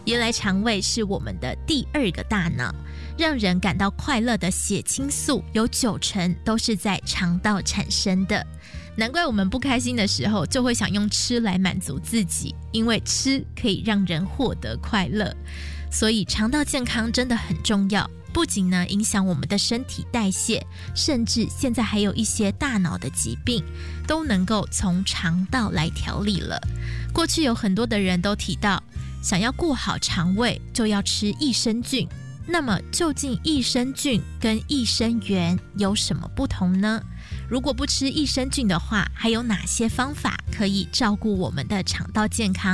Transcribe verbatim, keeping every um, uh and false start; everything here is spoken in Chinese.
原来肠胃是我们的第二个大脑，让人感到快乐的血清素有九成都是在肠道产生的。难怪我们不开心的时候就会想用吃来满足自己，因为吃可以让人获得快乐。所以肠道健康真的很重要，不仅呢影响我们的身体代谢，甚至现在还有一些大脑的疾病都能够从肠道来调理了。过去有很多的人都提到，想要顾好肠胃就要吃益生菌，那么究竟益生菌跟益生元有什么不同呢？如果不吃益生菌的话，还有哪些方法可以照顾我们的肠道健康？